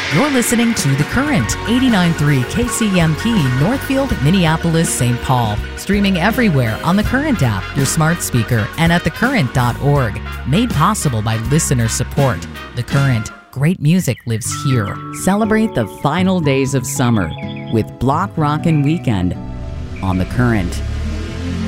You're listening to The Current, 89.3 KCMP, Northfield, Minneapolis, St. Paul. Streaming everywhere on the Current app, your smart speaker, and at thecurrent.org. Made possible by listener support. The Current. Great music lives here. Celebrate the final days of summer with Block Rockin' Weekend on The Current.